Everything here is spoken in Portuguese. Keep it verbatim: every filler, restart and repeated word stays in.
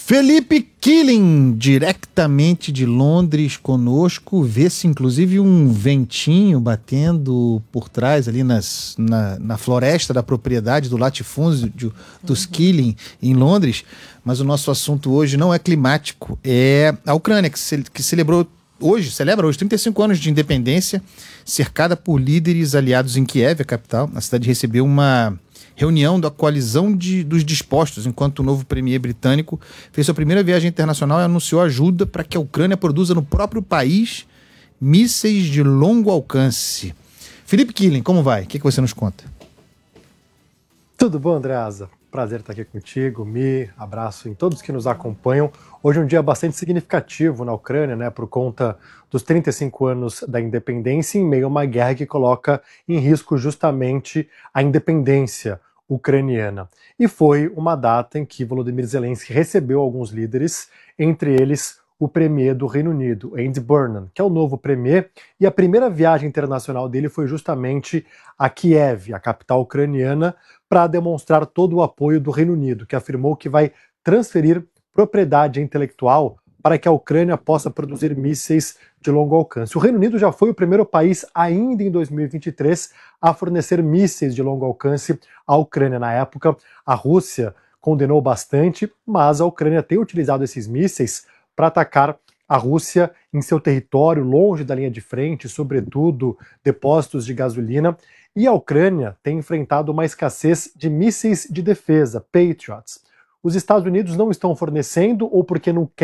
Felipe Killing, diretamente de Londres conosco, vê-se inclusive um ventinho batendo por trás ali nas, na, na floresta da propriedade do latifúndio de, dos uhum. Killing em Londres, mas o nosso assunto hoje não é climático, é a Ucrânia, que, ce, que celebrou hoje, celebra hoje trinta e cinco anos de independência, cercada por líderes aliados em Kiev, a capital. A cidade recebeu uma reunião da coalizão de, dos dispostos, enquanto o novo premier britânico fez sua primeira viagem internacional e anunciou ajuda para que a Ucrânia produza no próprio país mísseis de longo alcance. Felipe Killing, como vai? O que, que você nos conta? Tudo bom, Andreasa? Prazer estar aqui contigo, Mi, abraço em todos que nos acompanham. Hoje é um dia bastante significativo na Ucrânia, né, por conta dos trinta e cinco anos da independência, em meio a uma guerra que coloca em risco justamente a independência ucraniana. E foi uma data em que Volodymyr Zelensky recebeu alguns líderes, entre eles o premier do Reino Unido, Andy Burnham, que é o novo premier, e a primeira viagem internacional dele foi justamente a Kiev, a capital ucraniana, para demonstrar todo o apoio do Reino Unido, que afirmou que vai transferir propriedade intelectual para que a Ucrânia possa produzir mísseis de longo alcance. O Reino Unido já foi o primeiro país, ainda em dois mil e vinte e três, a fornecer mísseis de longo alcance à Ucrânia. Na época, a Rússia condenou bastante, mas a Ucrânia tem utilizado esses mísseis para atacar a Rússia em seu território, longe da linha de frente, sobretudo depósitos de gasolina. E a Ucrânia tem enfrentado uma escassez de mísseis de defesa, Patriots. Os Estados Unidos não estão fornecendo ou porque não